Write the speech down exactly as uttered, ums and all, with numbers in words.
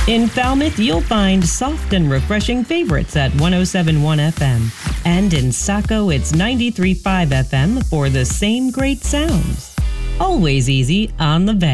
In Falmouth, you'll find soft and refreshing favorites at one oh seven point one F M. And in Saco, it's ninety-three point five F M for the same great sounds. Always easy on the Bay.